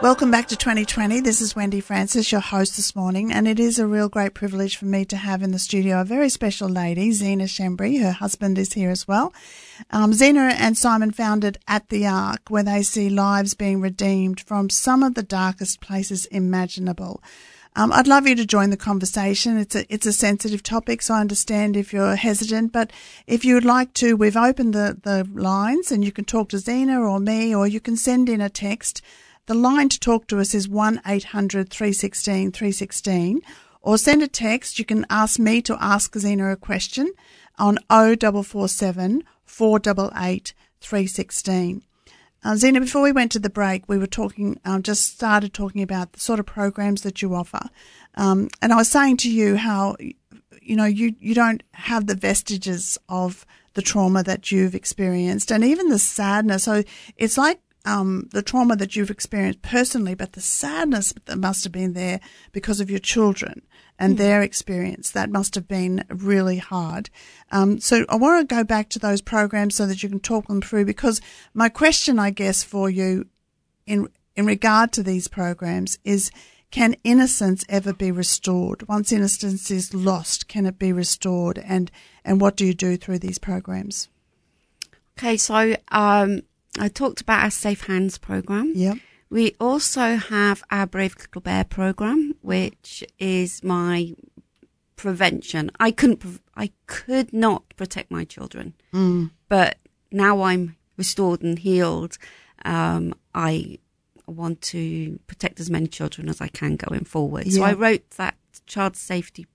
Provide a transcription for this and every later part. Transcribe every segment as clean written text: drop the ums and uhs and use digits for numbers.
Welcome back to 2020. This is Wendy Francis, your host this morning, and it is a real great privilege for me to have in the studio a very special lady, Zena Shembri. Her husband is here as well. Zena and Simon founded At the Ark, where they see lives being redeemed from some of the darkest places imaginable. I'd love you to join the conversation. It's a sensitive topic, so I understand if you're hesitant. But if you would like to, we've opened the lines, and you can talk to Zena or me, or you can send in a text. The line to talk to us is 1-800-316-316, or send a text. You can ask me to ask Zena a question on 0447 488 316. Zena, before we went to the break, we were talking, just started talking about the sort of programs that you offer. And I was saying to you how, you don't have the vestiges of the trauma that you've experienced and even the sadness. So it's like the trauma that you've experienced personally, but the sadness that must have been there because of your children and their experience, that must have been really hard. So I want to go back to those programs so that you can talk them through, because my question, I guess, for you in regard to these programs is, can innocence ever be restored? Once innocence is lost, can it be restored? And what do you do through these programs? Okay, so I talked about our Safe Hands program. Yep. We also have our Brave Little Bear program, which is my prevention. I could not protect my children, but now I'm restored and healed. I want to protect as many children as I can going forward. So I wrote that child safety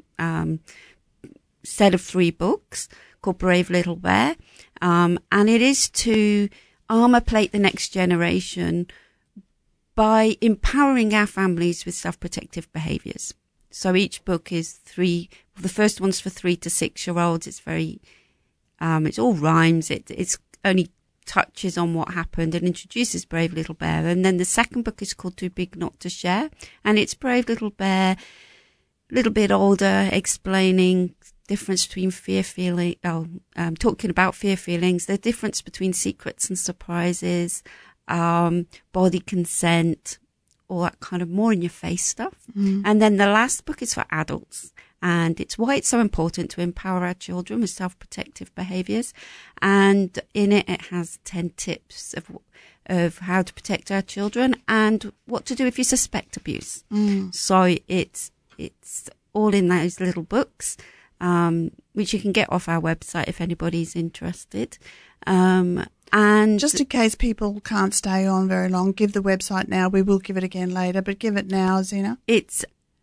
set of 3 books called Brave Little Bear, and it is to armor plate the next generation by empowering our families with self-protective behaviours. So each book is 3. The first one's for 3 to 6 year olds. It's very, it's all rhymes. It's only touches on what happened and introduces Brave Little Bear. And then the second book is called Too Big Not to Share, and it's Brave Little Bear, a little bit older, explaining difference between talking about fear feelings, the difference between secrets and surprises, body consent, all that kind of more in your face stuff. And then the last book is for adults, and it's why it's so important to empower our children with self-protective behaviours. And in it has 10 tips of how to protect our children and what to do if you suspect abuse. So it's all in those little books, which you can get off our website if anybody's interested. And just in case people can't stay on very long, give the website now. We will give it again later, but give it now, Zena. It's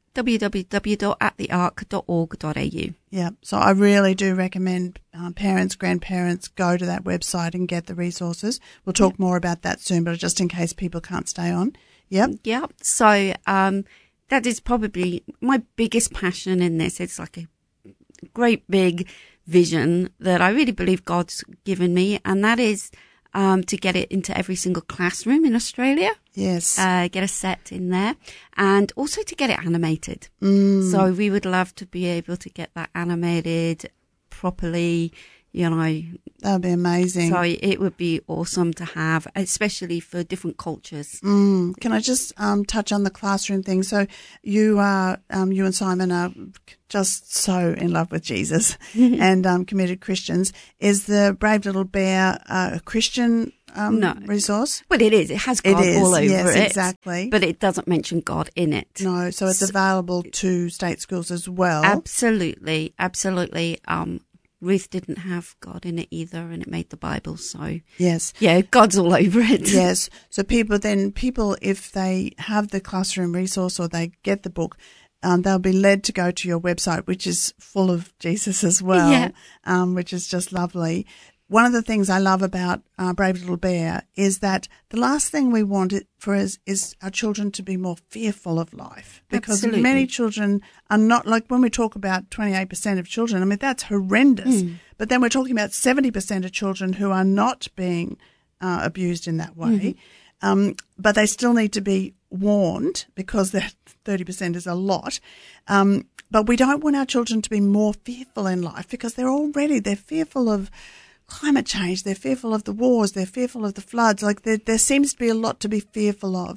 www.attheark.org.au. Yeah, so I really do recommend parents, grandparents go to that website and get the resources. We'll talk more about that soon, but just in case people can't stay on. Yep. So that is probably my biggest passion in this. It's like a great big vision that I really believe God's given me, and that is to get it into every single classroom in Australia. Yes. Get a set in there, and also to get it animated. So we would love to be able to get that animated properly, That would be amazing. So it would be awesome to have, especially for different cultures. Can I just touch on the classroom thing? So you and Simon are just so in love with Jesus and committed Christians. Is the Brave Little Bear a Christian resource? Well, it is. It has God all over it. Yes, exactly. But it doesn't mention God in it. No, so it's available to state schools as well. Absolutely. Ruth didn't have God in it either, and it made the Bible. So yes, God's all over it. Yes. So people, if they have the classroom resource or they get the book, they'll be led to go to your website, which is full of Jesus as well, which is just lovely. One of the things I love about Brave Little Bear is that the last thing we want is our children to be more fearful of life. Because many children are not, like when we talk about 28% of children, I mean, that's horrendous. But then we're talking about 70% of children who are not being abused in that way. But they still need to be warned, because that 30% is a lot. But we don't want our children to be more fearful in life, because they're fearful of climate change, they're fearful of the wars, they're fearful of the floods. Like there seems to be a lot to be fearful of.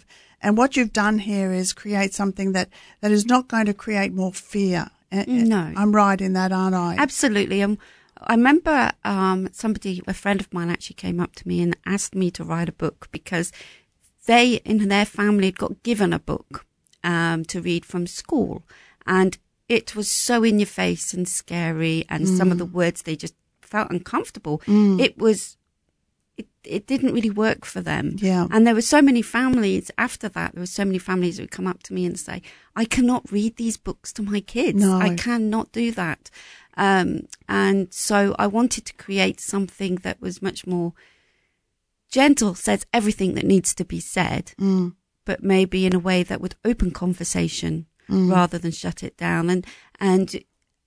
And what you've done here is create something that is not going to create more fear. No. I'm right in that, aren't I? Absolutely. I remember a friend of mine actually came up to me and asked me to write a book because they, in their family, had got given a book to read from school. And it was so in your face and scary, and some of the words, they just felt uncomfortable. It didn't really work for them. Yeah. And there were so many families after that. There were so many families who would come up to me and say, I cannot read these books to my kids. No. I cannot do that. And so I wanted to create something that was much more gentle, says everything that needs to be said, but maybe in a way that would open conversation rather than shut it down. And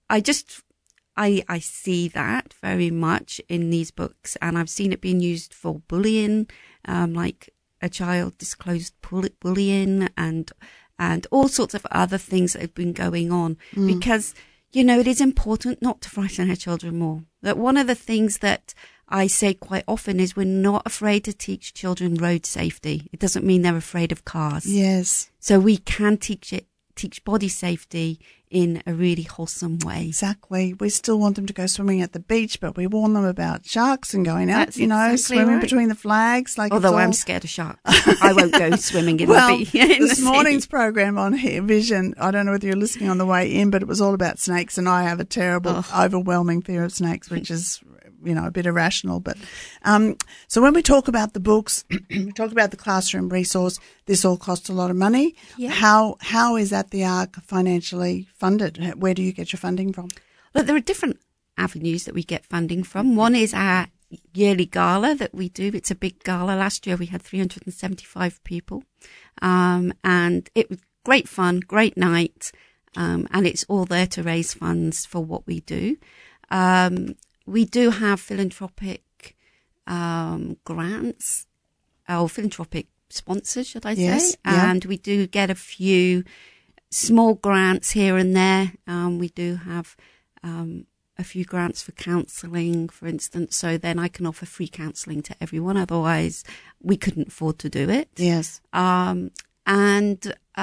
I see that very much in these books, and I've seen it being used for bullying, like a child disclosed bullying and all sorts of other things that have been going on because, it is important not to frighten our children more. That one of the things that I say quite often is we're not afraid to teach children road safety. It doesn't mean they're afraid of cars. Yes. So we can teach body safety in a really wholesome way. Exactly. We still want them to go swimming at the beach, but we warn them about sharks and going out, That's exactly swimming right. between the flags. Although I'm scared of sharks. I won't go swimming in the beach. This morning's program on Here Vision, I don't know whether you're listening on the way in, but it was all about snakes, and I have a terrible, overwhelming fear of snakes, which is a bit irrational. But so when we talk about the books, we talk about the classroom resource, this all costs a lot of money. Yeah. How is At the Ark financially funded? Where do you get your funding from? Look, there are different avenues that we get funding from. One is our yearly gala that we do. It's a big gala. Last year we had 375 people. And it was great fun, great night. And it's all there to raise funds for what we do. We do have philanthropic grants, or philanthropic sponsors, should I say? Yes, yeah. And we do get a few small grants here and there. We do have a few grants for counselling, for instance, so then I can offer free counselling to everyone. Otherwise, we couldn't afford to do it. Yes. And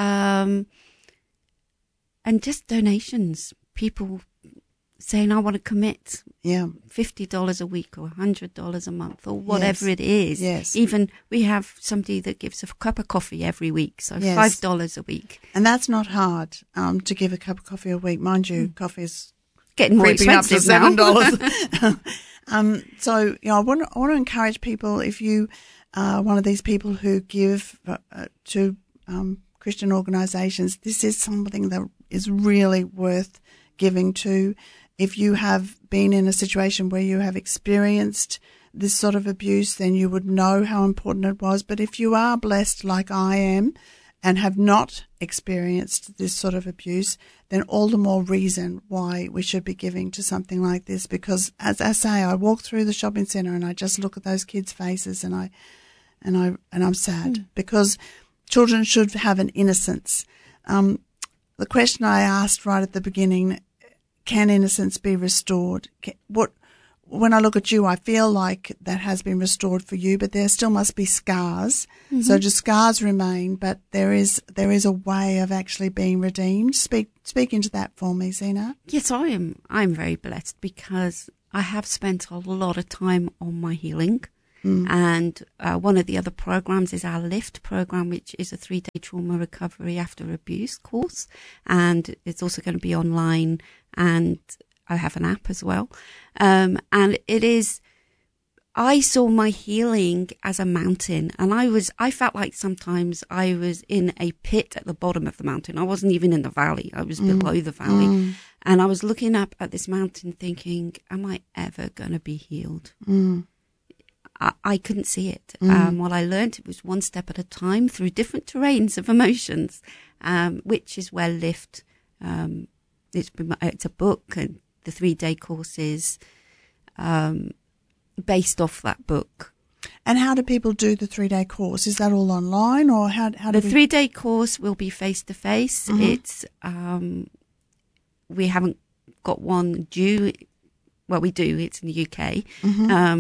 just donations. People saying, I want to commit $50 a week or $100 a month or whatever it is. Yes. Even we have somebody that gives a cup of coffee every week, so yes. $5 a week. And that's not hard to give a cup of coffee a week. Mind you, coffee is getting more expensive up to $7. So, I want to encourage people, if you are one of these people who give to Christian organisations, this is something that is really worth giving to. If you have been in a situation where you have experienced this sort of abuse, then you would know how important it was. But if you are blessed like I am and have not experienced this sort of abuse, then all the more reason why we should be giving to something like this. Because as I say, I walk through the shopping centre and I just look at those kids' faces and I'm sad because children should have an innocence. The question I asked right at the beginning, can innocence be restored? When I look at you, I feel like that has been restored for you, but there still must be scars. Mm-hmm. So do scars remain, but there is a way of actually being redeemed. Speak into that for me, Zena. Yes, I'm very blessed because I have spent a lot of time on my healing. And one of the other programs is our LIFT program, which is a 3-day trauma recovery after abuse course. And it's also going to be online, and I have an app as well. And I saw my healing as a mountain, and I felt like sometimes I was in a pit at the bottom of the mountain. I wasn't even in the valley. I was below the valley. And I was looking up at this mountain thinking, am I ever going to be healed? I couldn't see it. What I learned, it was one step at a time through different terrains of emotions, which is where LIFT, it's a book, and the 3-day course is based off that book. And how do people do the 3-day course? Is that all online, or how do the 3-day course will be face to face. It's we haven't got one due. Well, we do. It's in the UK.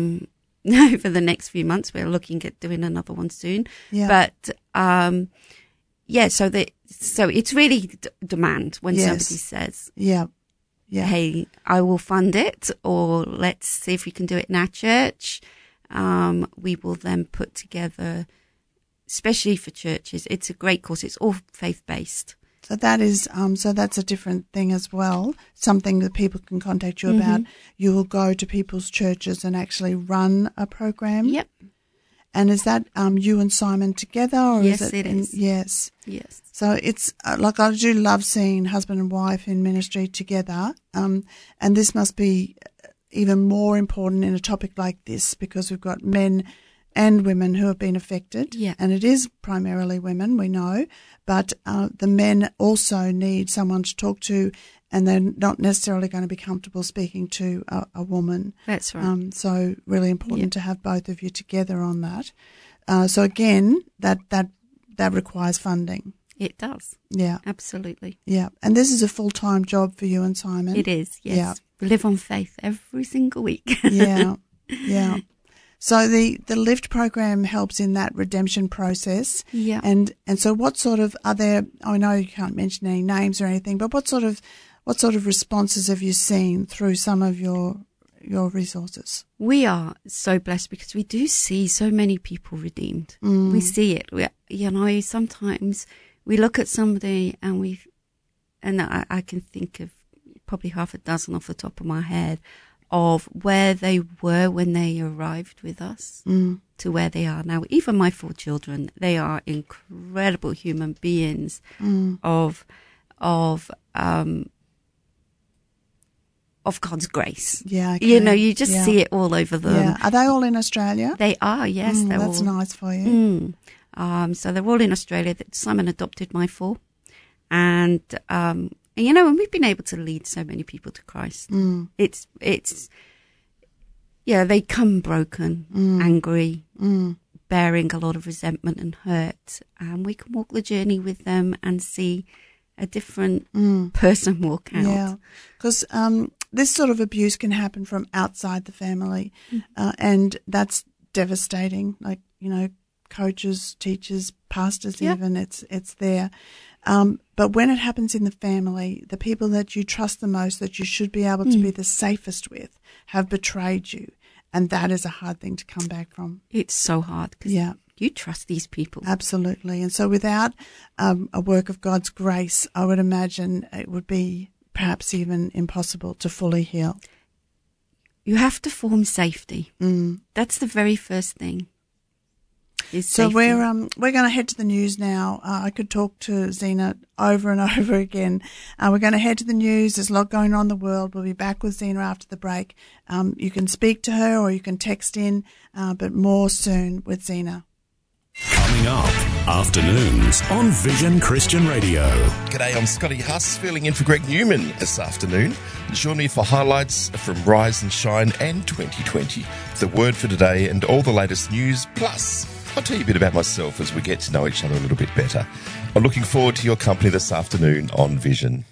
For the next few months. We're looking at doing another one soon. Yeah. But so it's really demand when Yes. somebody says, Yeah. hey, I will fund it, or let's see if we can do it in our church. We will then put together, especially for churches, it's a great course. It's all faith-based. So that is, so that's a different thing as well. Something that people can contact you about. You will go to people's churches and actually run a program. Yep. And is that you and Simon together, or Yes, is it? it is. Yes. Yes. So it's like I do love seeing husband and wife in ministry together. And this must be even more important in a topic like this, because we've got men and women who have been affected. Yeah. And it is primarily women, we know, but the men also need someone to talk to, and they're not necessarily going to be comfortable speaking to a woman. That's right. So really important to have both of you together on that. So again, that requires funding. It does. Yeah. Absolutely. Yeah. And this is a full-time job for you and Simon. It is, yes. Yeah. We live on faith every single week. Yeah. Yeah. So the LIFT program helps in that redemption process. Yeah. And so what sort of I know you can't mention any names or anything, but what sort of responses have you seen through some of your resources? We are so blessed because we do see so many people redeemed. We see it. Sometimes we look at somebody and I can think of probably half a dozen off the top of my head of where they were when they arrived with us to where they are now. Even my 4 children, they are incredible human beings of God's grace. Yeah, okay. You just see it all over them. Yeah. Are they all in Australia? They are, yes. That's nice for you. So they're all in Australia. Simon adopted my 4. And and we've been able to lead so many people to Christ. It's they come broken, angry, bearing a lot of resentment and hurt. And we can walk the journey with them and see a different person walk out. Yeah, because this sort of abuse can happen from outside the family, and that's devastating. Like, coaches, teachers, pastors, even it's there. But when it happens in the family, the people that you trust the most, that you should be able to be the safest with, have betrayed you. And that is a hard thing to come back from. It's so hard because you trust these people. Absolutely. And so without a work of God's grace, I would imagine it would be perhaps even impossible to fully heal. You have to form safety. That's the very first thing. So we're going to head to the news now. I could talk to Zena over and over again. We're going to head to the news. There's a lot going on in the world. We'll be back with Zena after the break. You can speak to her or you can text in, but more soon with Zena. Coming up, afternoons on Vision Christian Radio. G'day, I'm Scotty Huss, filling in for Greg Newman this afternoon. Join me for highlights from Rise and Shine and 2020, the word for today and all the latest news. Plus, I'll tell you a bit about myself as we get to know each other a little bit better. I'm looking forward to your company this afternoon on Vision.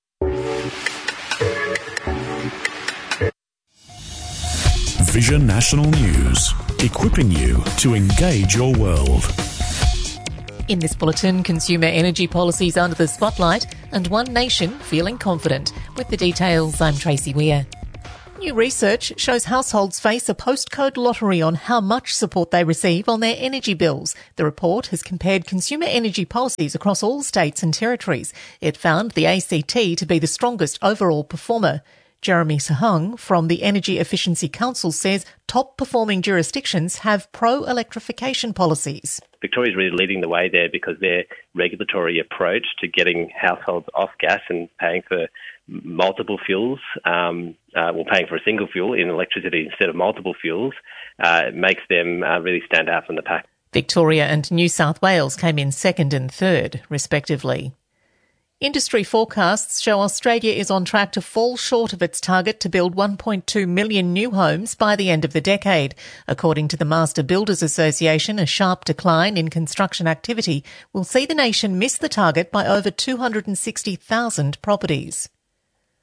Vision National News, equipping you to engage your world. In this bulletin, consumer energy policies under the spotlight and one nation feeling confident. With the details, I'm Tracy Weir. New research shows households face a postcode lottery on how much support they receive on their energy bills. The report has compared consumer energy policies across all states and territories. It found the ACT to be the strongest overall performer. Jeremy Sahung from the Energy Efficiency Council says top-performing jurisdictions have pro-electrification policies. Victoria's really leading the way there because their regulatory approach to getting households off gas and paying for multiple fuels, paying for a single fuel in electricity instead of multiple fuels, makes them really stand out from the pack. Victoria and New South Wales came in second and third, respectively. Industry forecasts show Australia is on track to fall short of its target to build 1.2 million new homes by the end of the decade. According to the Master Builders Association, a sharp decline in construction activity will see the nation miss the target by over 260,000 properties.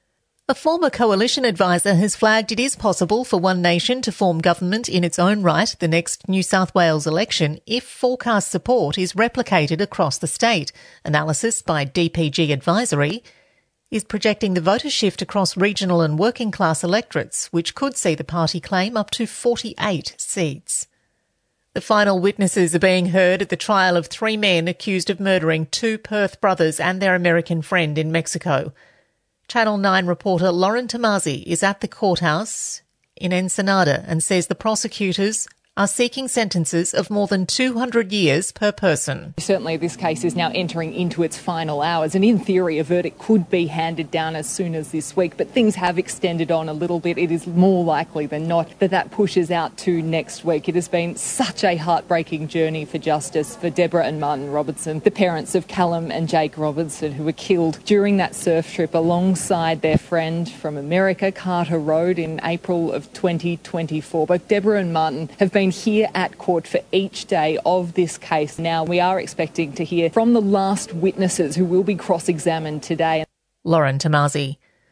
A former coalition advisor has flagged it is possible for One Nation to form government in its own right the next New South Wales election if forecast support is replicated across the state. Analysis by DPG Advisory is projecting the voter shift across regional and working class electorates, which could see the party claim up to 48 seats. The final witnesses are being heard at the trial of 3 men accused of murdering 2 Perth brothers and their American friend in Mexico. Channel 9 reporter Lauren Tomasi is at the courthouse in Ensenada and says the prosecutors are seeking sentences of more than 200 years per person. Certainly this case is now entering into its final hours, and in theory a verdict could be handed down as soon as this week, but things have extended on a little bit. It is more likely than not that pushes out to next week. It has been such a heartbreaking journey for justice for Deborah and Martin Robertson, the parents of Callum and Jake Robertson, who were killed during that surf trip alongside their friend from America, Carter Road, in April of 2024. Both Deborah and Martin have been here at court for each day of this case. Now we are expecting to hear from the last witnesses who will be cross-examined today. Lauren Tomasi.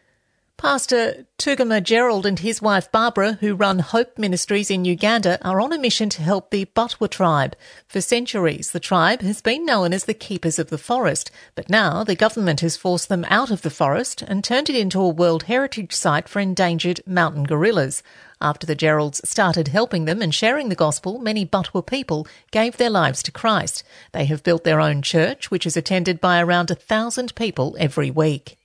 Pastor Tugama Gerald and his wife Barbara, who run Hope Ministries in Uganda, are on a mission to help the Butwa tribe. For centuries, the tribe has been known as the keepers of the forest, but now the government has forced them out of the forest and turned it into a World Heritage Site for endangered mountain gorillas. After the Geralds started helping them and sharing the gospel, many Butwa people gave their lives to Christ. They have built their own church, which is attended by around 1,000 people every week.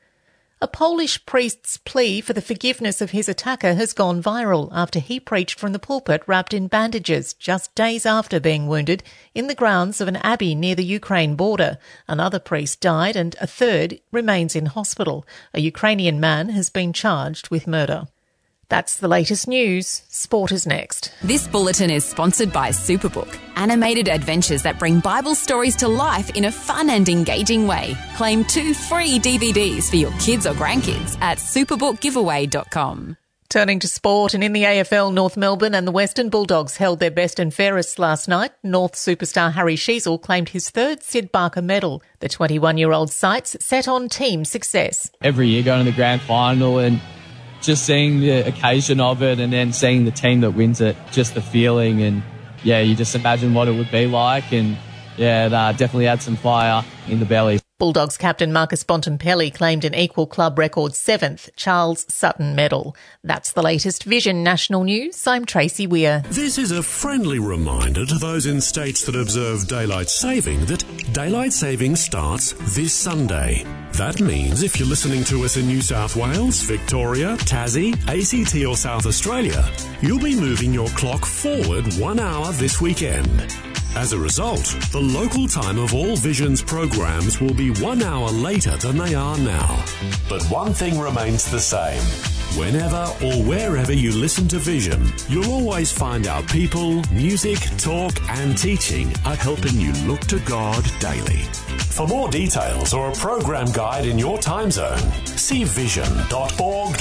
A Polish priest's plea for the forgiveness of his attacker has gone viral after he preached from the pulpit wrapped in bandages just days after being wounded in the grounds of an abbey near the Ukraine border. Another priest died and a third remains in hospital. A Ukrainian man has been charged with murder. That's the latest news. Sport is next. This bulletin is sponsored by Superbook, animated adventures that bring Bible stories to life in a fun and engaging way. Claim 2 free DVDs for your kids or grandkids at superbookgiveaway.com. Turning to sport, and in the AFL, North Melbourne and the Western Bulldogs held their best and fairest last night. North superstar Harry Sheezel claimed his 3rd Sid Barker medal. The 21-year-old's sights set on team success. Every year going to the grand final and just seeing the occasion of it and then seeing the team that wins it, just the feeling, and yeah, you just imagine what it would be like, and yeah, it definitely had some fire in the belly. Bulldogs captain Marcus Bontempelli claimed an equal club record 7th Charles Sutton medal. That's the latest Vision National News. I'm Tracy Weir. This is a friendly reminder to those in states that observe daylight saving that daylight saving starts this Sunday. That means if you're listening to us in New South Wales, Victoria, Tassie, ACT or South Australia, you'll be moving your clock forward 1 hour this weekend. As a result, the local time of all Vision's programs will be 1 hour later than they are now. But one thing remains the same. Whenever or wherever you listen to Vision, you'll always find our people, music, talk and teaching are helping you look to God daily. For more details or a program guide in your time zone, see vision.org.au.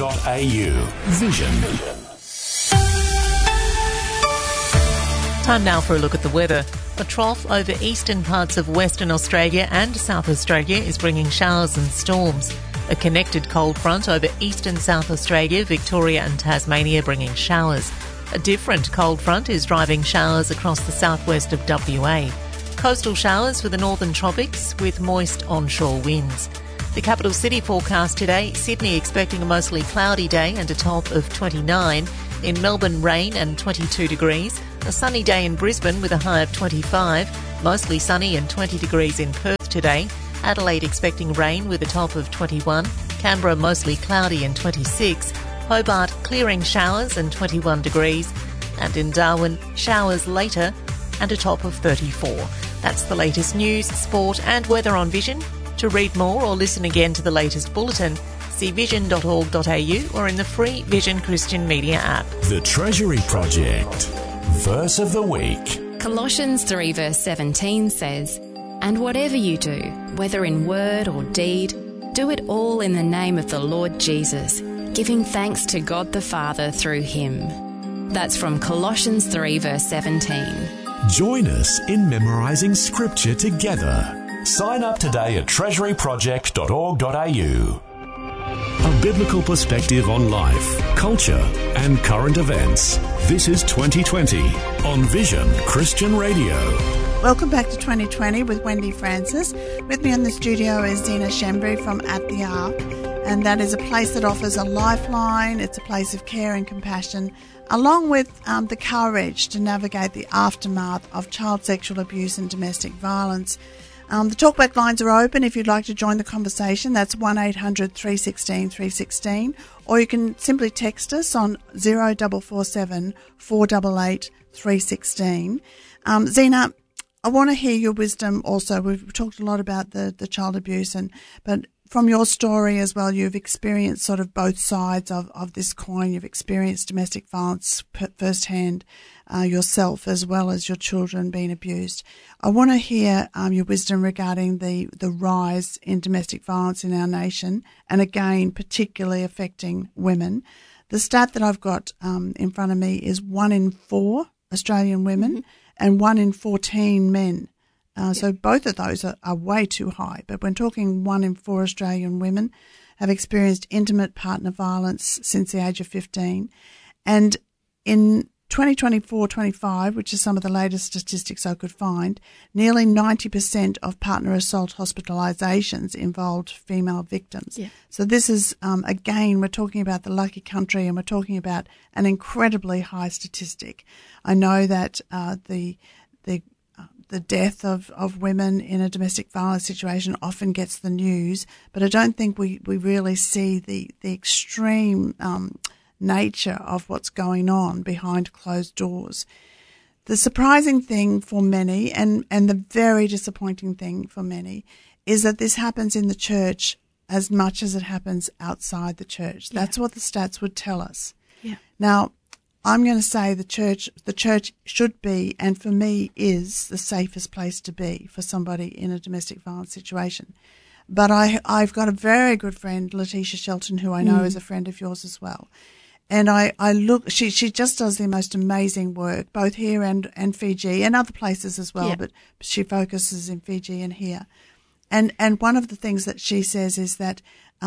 Vision. Time now for a look at the weather. A trough over eastern parts of Western Australia and South Australia is bringing showers and storms. A connected cold front over eastern South Australia, Victoria and Tasmania bringing showers. A different cold front is driving showers across the southwest of WA. Coastal showers for the northern tropics with moist onshore winds. The capital city forecast today, Sydney expecting a mostly cloudy day and a top of 29. In Melbourne, rain and 22 degrees. A sunny day in Brisbane with a high of 25. Mostly sunny and 20 degrees in Perth today. Adelaide expecting rain with a top of 21. Canberra mostly cloudy and 26. Hobart clearing showers and 21 degrees. And in Darwin, showers later and a top of 34. That's the latest news, sport and weather on Vision. To read more or listen again to the latest bulletin, see vision.org.au or in the free Vision Christian Media app. The Treasury Project. Verse of the week. Colossians 3 verse 17 says, "And whatever you do, whether in word or deed, do it all in the name of the Lord Jesus, giving thanks to God the Father through him." That's from Colossians 3 verse 17. Join us in memorising scripture together. Sign up today at treasuryproject.org.au. A biblical perspective on life, culture, and current events. This is 2020 on Vision Christian Radio. Welcome back to 2020 with Wendy Francis. With me in the studio is Zena Shembri from At the Ark, and that is a place that offers a lifeline. It's a place of care and compassion, along with the courage to navigate the aftermath of child sexual abuse and domestic violence. The talkback lines are open if you'd like to join the conversation. That's 1800 316 316, or you can simply text us on 0447 488 316. Zena, I want to hear your wisdom also. We've talked a lot about the child abuse, but from your story as well, you've experienced sort of both sides of this coin. You've experienced domestic violence firsthand yourself, as well as your children being abused. I want to hear your wisdom regarding the rise in domestic violence in our nation, and again, particularly affecting women. The stat that I've got in front of me is 1 in 4 Australian women and 1 in 14 men. So both of those are way too high. But when talking 1 in 4 Australian women have experienced intimate partner violence since the age of 15. And in 2024-25, which is some of the latest statistics I could find, nearly 90% of partner assault hospitalisations involved female victims. Yeah. So this is, again, we're talking about the lucky country, and we're talking about an incredibly high statistic. I know that the death of women in a domestic violence situation often gets the news, but I don't think we really see the extreme nature of what's going on behind closed doors. The surprising thing for many, and the very disappointing thing for many, is that this happens in the church as much as it happens outside the church. That's what the stats would tell us. Yeah. Now, I'm going to say the church should be, and for me is, the safest place to be for somebody in a domestic violence situation. But I've got a very good friend, Letitia Shelton, who I know is a friend of yours as well. And I look, she just does the most amazing work, both here and Fiji and other places as well, but she focuses in Fiji and here. And one of the things that she says is that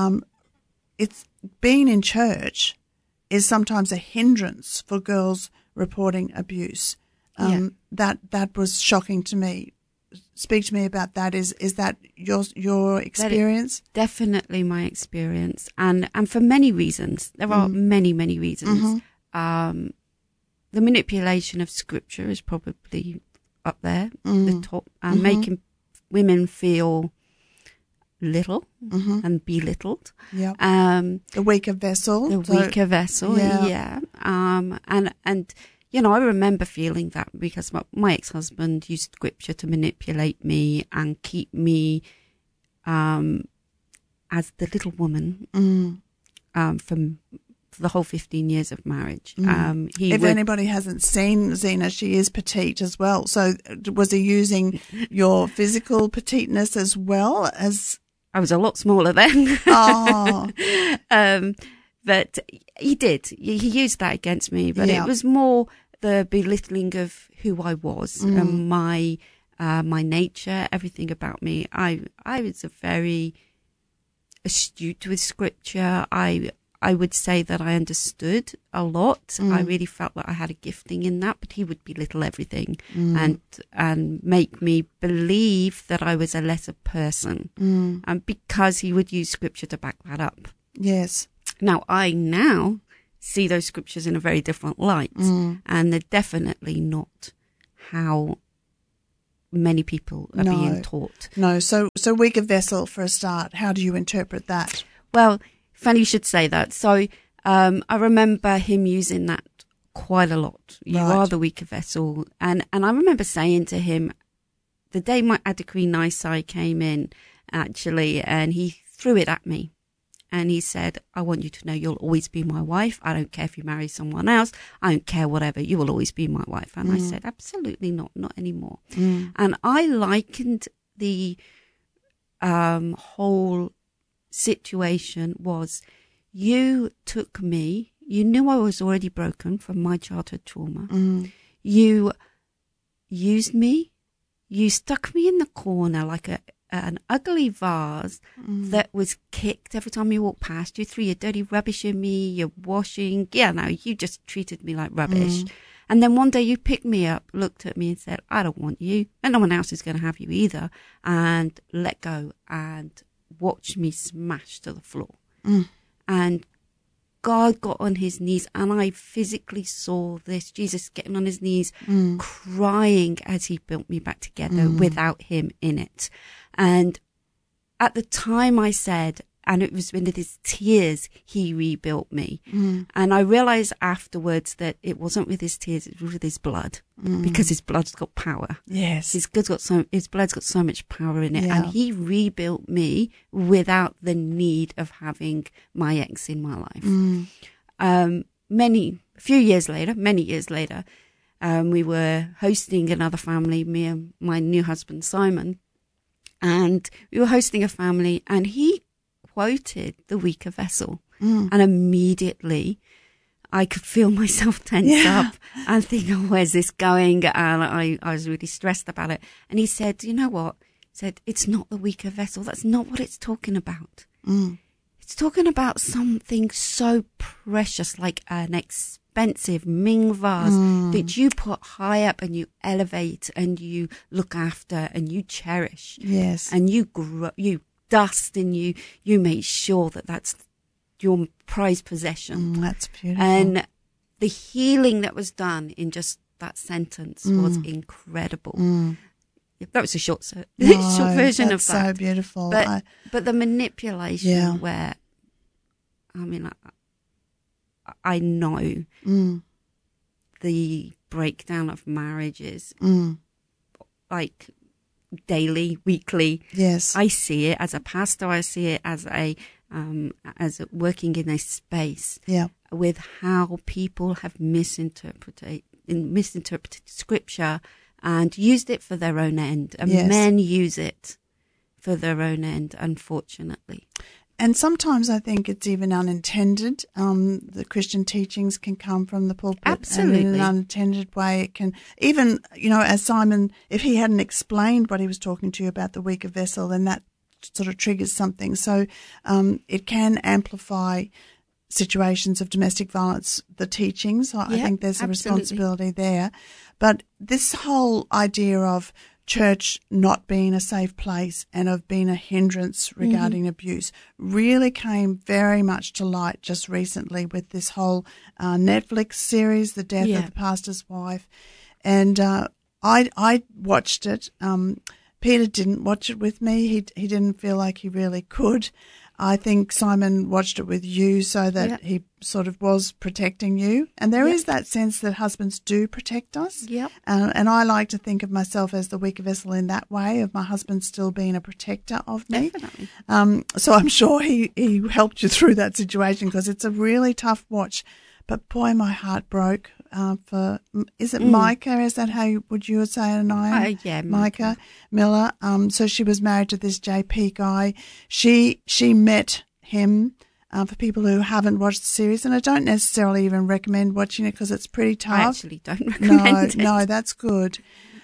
it's being in church is sometimes a hindrance for girls reporting abuse. That was shocking to me. Speak to me about that. Is that your experience? Definitely my experience, and for many reasons. There are many reasons. The manipulation of scripture is probably up there, the top, making women feel little and belittled. The weaker vessel. And you know, I remember feeling that because my ex-husband used scripture to manipulate me and keep me as the little woman from the whole 15 years of marriage. Anybody hasn't seen Zena, she is petite as well. So was he using your physical petiteness as well as... I was a lot smaller then. Oh. But he did. He used that against me. But it was more the belittling of who I was and my nature, everything about me. I was a very astute with scripture. I would say that I understood a lot. I really felt that I had a gifting in that, but he would belittle everything and make me believe that I was a lesser person. And because he would use scripture to back that up. Yes. Now, I see those scriptures in a very different light, and they're definitely not how many people are being taught. No, so weaker vessel for a start. How do you interpret that? Well, funny you should say that. So I remember him using that quite a lot. You are the weaker vessel. And I remember saying to him, the day my Adequate Nisai came in, actually, and he threw it at me. And he said, I want you to know you'll always be my wife. I don't care if you marry someone else. I don't care whatever. You will always be my wife. And I said, absolutely not anymore. And I likened the whole situation was you took me. You knew I was already broken from my childhood trauma. You used me. You stuck me in the corner like a an ugly vase that was kicked every time you walked past. You threw your dirty rubbish in me, your washing. Yeah, no, you just treated me like rubbish. And then one day you picked me up, looked at me and said, I don't want you, and no one else is going to have you either, and let go and watched me smash to the floor. And God got on his knees, and I physically saw this, Jesus getting on his knees, crying as he built me back together without him in it. And at the time I said, and it was with his tears, he rebuilt me. And I realized afterwards that it wasn't with his tears, it was with his blood, because his blood's got power. Yes. His blood's got so much power in it. Yeah. And he rebuilt me without the need of having my ex in my life. Many years later, we were hosting another family, me and my new husband, Simon, and we were hosting a family, and he quoted the weaker vessel, and immediately I could feel myself tense up and think, oh, where's this going? And I was really stressed about it. And he said, you know what? He said, it's not the weaker vessel. That's not what it's talking about. It's talking about something so precious, like an expensive Ming vase that you put high up and you elevate and you look after and you cherish. Yes. And you dust and you make sure that that's your prized possession. That's beautiful. And the healing that was done in just that sentence was incredible. That was a short version of that. That's so beautiful. But the manipulation where, I mean, I know the breakdown of marriages, like daily, weekly. Yes. I see it as a pastor. I see it as working in a space with how people have misinterpreted scripture and used it for their own end. And men use it for their own end, unfortunately. And sometimes I think it's even unintended. The Christian teachings can come from the pulpit. Absolutely. And in an unintended way, it can even, as Simon, if he hadn't explained what he was talking to you about the weaker vessel, then that sort of triggers something. So it can amplify situations of domestic violence, the teachings. I think there's a responsibility there. But this whole idea of church not being a safe place and of being a hindrance regarding abuse really came very much to light just recently with this whole Netflix series, The Death of the Pastor's Wife. And I watched it. Peter didn't watch it with me. He didn't feel like he really could. I think Simon watched it with you so that he sort of was protecting you. And there is that sense that husbands do protect us. And I like to think of myself as the weaker vessel in that way, of my husband still being a protector of me. Definitely. So I'm sure he helped you through that situation, because it's a really tough watch. But boy, my heart broke is it Micah? Is that how would you say her name? Yeah, Micah Miller. So she was married to this JP guy. She met him. For people who haven't watched the series, and I don't necessarily even recommend watching it because it's pretty tough. I actually don't recommend it. No, that's good.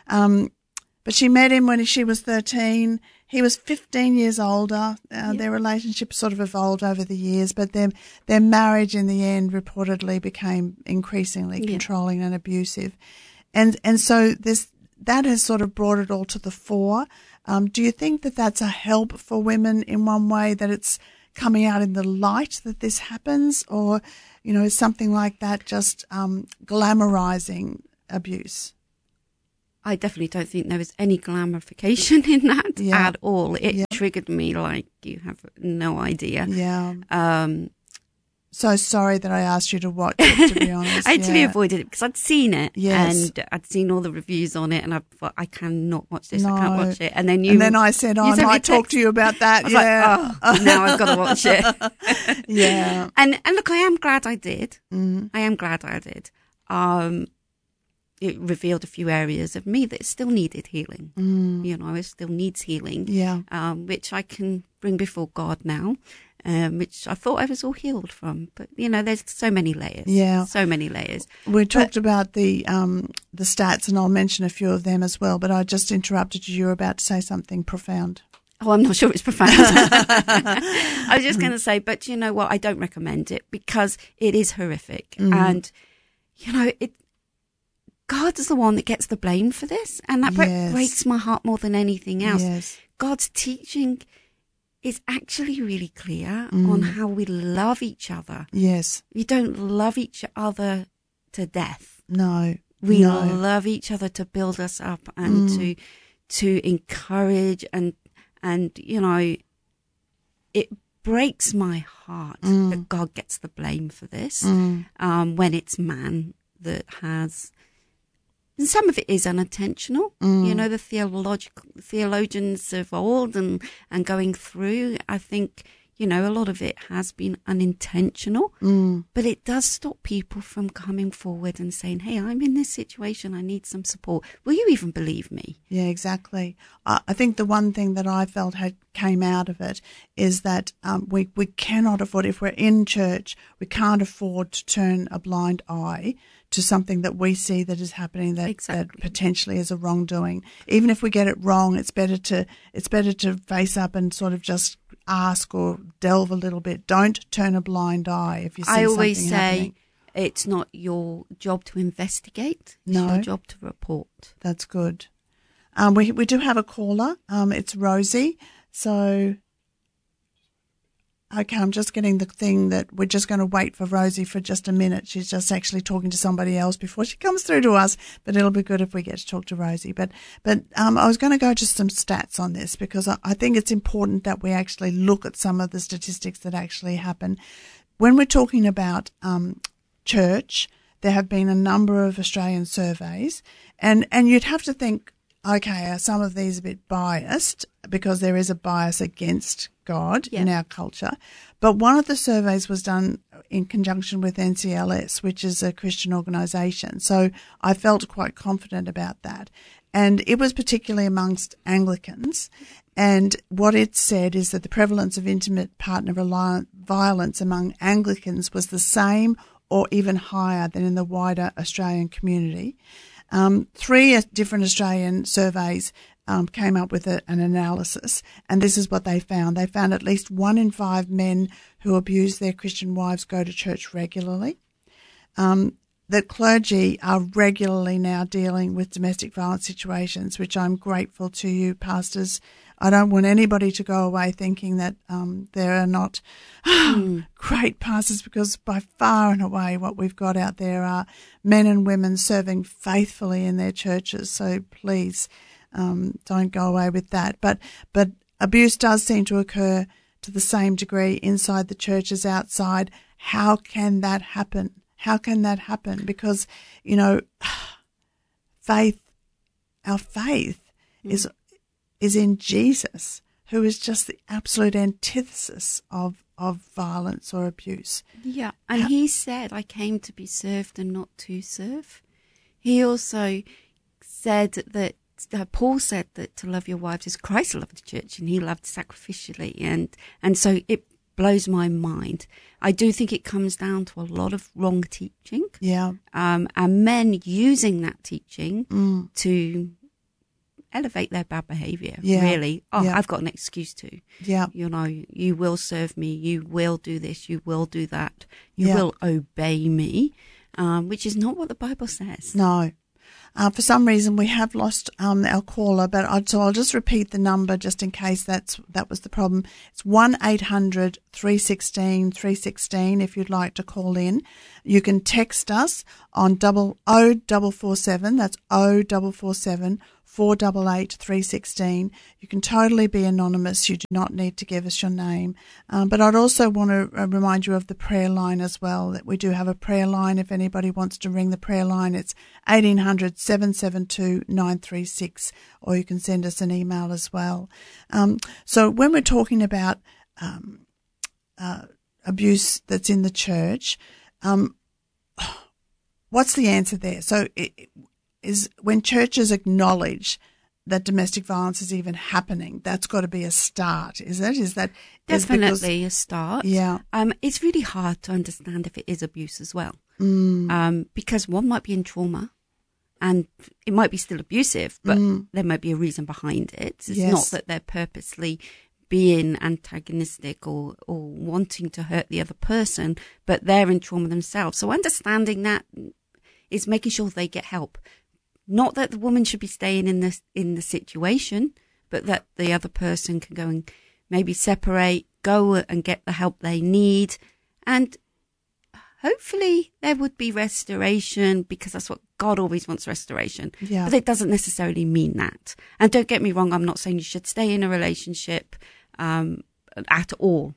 But she met him when she was 13. He was 15 years older. Their relationship sort of evolved over the years, but their marriage in the end reportedly became increasingly controlling and abusive. And so that has sort of brought it all to the fore. Do you think that that's a help for women in one way, that it's coming out in the light that this happens, or, is something like that just glamorizing abuse? I definitely don't think there was any glamification in that at all. It triggered me like you have no idea. So sorry that I asked you to watch it, to be honest. I actually avoided it because I'd seen it and I'd seen all the reviews on it, and I thought, I cannot watch this. I can't watch it. And then I said, I might talk to you about that. I was like, now I've got to watch it. And look, I am glad I did. I am glad I did. It revealed a few areas of me that still needed healing. It still needs healing. Which I can bring before God now. Which I thought I was all healed from, but there's so many layers. So many layers. We talked about the stats, and I'll mention a few of them as well. But I just interrupted you. You were about to say something profound. Oh, I'm not sure it's profound. I was just going to say, but you know what? I don't recommend it because it is horrific. And, you know, God's the one that gets the blame for this. And that breaks my heart more than anything else. Yes. God's teaching is actually really clear on how we love each other. Yes. We don't love each other to death. No. We love each other to build us up and to encourage and you know, it breaks my heart that God gets the blame for this when it's man that has. And some of it is unintentional. You know, the theologians of old and going through, I think, you know, a lot of it has been unintentional, but it does stop people from coming forward and saying, hey, I'm in this situation. I need some support. Will you even believe me? Yeah, exactly. I think the one thing that I felt came out of it is that we cannot afford, if we're in church, we can't afford to turn a blind eye to something that we see that is happening that potentially is a wrongdoing. Even if we get it wrong, it's better to face up and sort of just ask or delve a little bit. Don't turn a blind eye if you see something happening. I always say it's not your job to investigate. It's your job to report. That's good. We do have a caller. It's Rosie. So, okay, I'm just getting the thing that we're just going to wait for Rosie for just a minute. She's just actually talking to somebody else before she comes through to us, but it'll be good if we get to talk to Rosie. But I was going to go to some stats on this because I think it's important that we actually look at some of the statistics that actually happen. When we're talking about church, there have been a number of Australian surveys, and you'd have to think, okay, are some of these a bit biased because there is a bias against God in our culture? But one of the surveys was done in conjunction with NCLS, which is a Christian organisation. So I felt quite confident about that. And it was particularly amongst Anglicans. And what it said is that the prevalence of intimate partner violence among Anglicans was the same or even higher than in the wider Australian community. 3 different Australian surveys came up with an analysis, and this is what they found. They found at least 1 in 5 men who abuse their Christian wives go to church regularly. That clergy are regularly now dealing with domestic violence situations, which I'm grateful to you, pastors. I don't want anybody to go away thinking that there are not great pastors, because by far and away what we've got out there are men and women serving faithfully in their churches. So please don't go away with that. But abuse does seem to occur to the same degree inside the church as outside. How can that happen? How can that happen? Because, you know, our faith is in Jesus, who is just the absolute antithesis of violence or abuse. Yeah, and he said, I came to be served and not to serve. He also said that, Paul said that to love your wives as Christ loved the church, and he loved sacrificially. And so it blows my mind. I do think it comes down to a lot of wrong teaching. Yeah. And men using that teaching to elevate their bad behaviour, really. Oh, I've got an excuse to. Yeah. You know, you will serve me, you will do this, you will do that, you will obey me, which is not what the Bible says. No. For some reason, we have lost our caller, but I'll just repeat the number just in case that was the problem. It's 1-800-316-316 if you'd like to call in. You can text us on 0447. That's 0447 488 316. You can totally be anonymous. You do not need to give us your name. But I'd also want to remind you of the prayer line as well, that we do have a prayer line. If anybody wants to ring the prayer line, it's 1800 772 936, or you can send us an email as well. So when we're talking about abuse that's in the church, what's the answer there? So is when churches acknowledge that domestic violence is even happening, that's got to be a start, is it? Is that definitely a start? Yeah. It's really hard to understand if it is abuse as well, because one might be in trauma, and it might be still abusive, but there might be a reason behind it. It's not that they're purposely being antagonistic or wanting to hurt the other person, but they're in trauma themselves. So understanding that is making sure they get help. Not that the woman should be staying in the situation, but that the other person can go and maybe separate, go and get the help they need, and hopefully there would be restoration, because that's what God always wants, restoration. Yeah. But it doesn't necessarily mean that. And don't get me wrong, I'm not saying you should stay in a relationship at all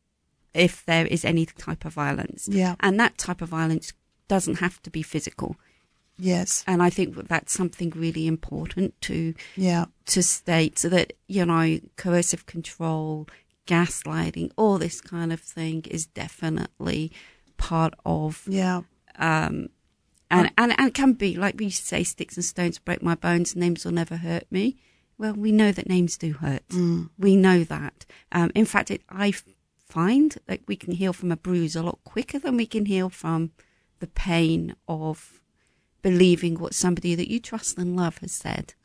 if there is any type of violence. Yeah. And that type of violence doesn't have to be physical. Yes. And I think that's something really important to state, so that, coercive control, gaslighting, all this kind of thing is definitely part of and it can be, like we used to say, sticks and stones break my bones, names will never hurt me. Well, we know that names do hurt. We know that. In fact, I find that we can heal from a bruise a lot quicker than we can heal from the pain of believing what somebody that you trust and love has said.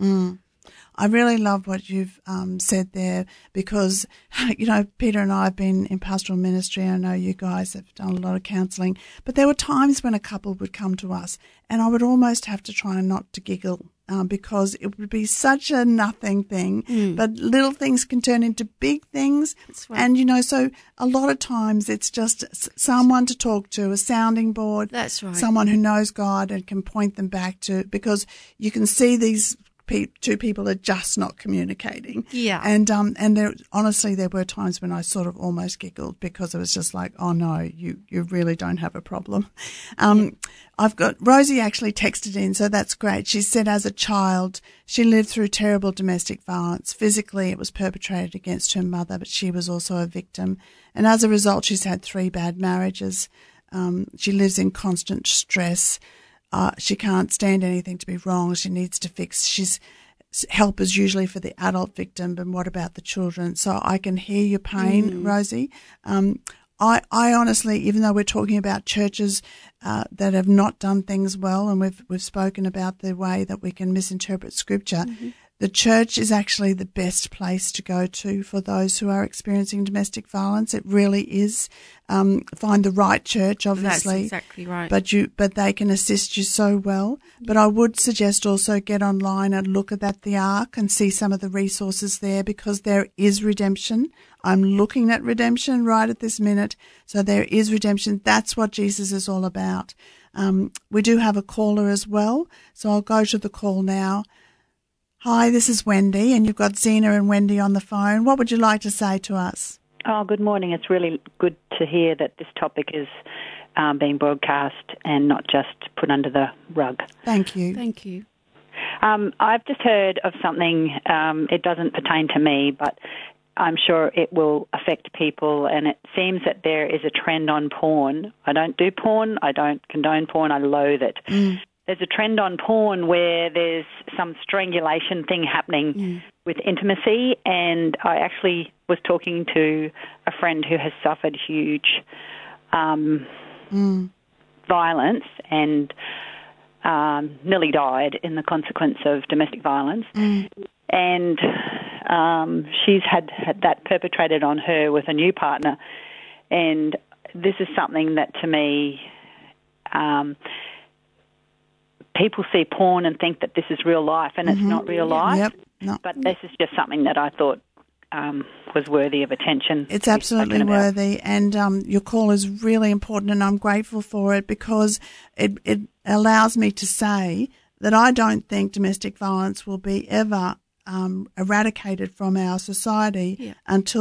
I really love what you've said there, because, Peter and I have been in pastoral ministry. I know you guys have done a lot of counselling, but there were times when a couple would come to us and I would almost have to try not to giggle because it would be such a nothing thing, but little things can turn into big things. That's right. And, so a lot of times it's just someone to talk to, a sounding board. That's right. Someone who knows God and can point them back to, because you can see these two people are just not communicating. Yeah. And honestly, there were times when I sort of almost giggled, because it was just like, oh no, you really don't have a problem. I've got Rosie actually texted in, so that's great. She said as a child, she lived through terrible domestic violence. Physically, it was perpetrated against her mother, but she was also a victim. And as a result, she's had 3 bad marriages. She lives in constant stress. She can't stand anything to be wrong. She needs to fix. Help is usually for the adult victim, but what about the children? So I can hear your pain, Rosie. I honestly, even though we're talking about churches that have not done things well, and we've spoken about the way that we can misinterpret Scripture, the church is actually the best place to go to for those who are experiencing domestic violence. It really is. Find the right church, obviously. That's exactly right. But they can assist you so well. But I would suggest also get online and look at the Ark and see some of the resources there, because there is redemption. I'm looking at redemption right at this minute. So there is redemption. That's what Jesus is all about. We do have a caller as well, so I'll go to the call now. Hi, this is Wendy, and you've got Zena and Wendy on the phone. What would you like to say to us? Oh, good morning. It's really good to hear that this topic is being broadcast and not just put under the rug. Thank you. Thank you. I've just heard of something, it doesn't pertain to me, but I'm sure it will affect people, and it seems that there is a trend on porn. I don't do porn. I don't condone porn. I loathe it. There's a trend on porn where there's some strangulation thing happening with intimacy, and I actually was talking to a friend who has suffered huge violence and nearly died in the consequence of domestic violence. And she's had that perpetrated on her with a new partner. And this is something that, to me, people see porn and think that this is real life, and it's not real life. Yep. No. But this is just something that I thought was worthy of attention. It's absolutely worthy, and your call is really important, and I'm grateful for it, because it allows me to say that I don't think domestic violence will be ever eradicated from our society until